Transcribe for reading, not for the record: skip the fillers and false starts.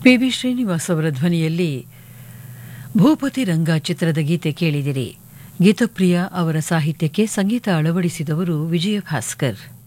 PB. Srinivas ಅವರ ಧ್ವನಿಯಲ್ಲಿ ಭೂಪತಿ ರಂಗ ಚಿತ್ರದ ಗೀತೆ ಕೇಳಿದಿರಿ. ಗೀತಪ್ರಿಯ ಅವರ ಸಾಹಿತ್ಯಕ್ಕೆ ಸಂಗೀತ ಅಳವಡಿಸಿದವರು ವಿಜಯ ಭಾಸ್ಕರ್.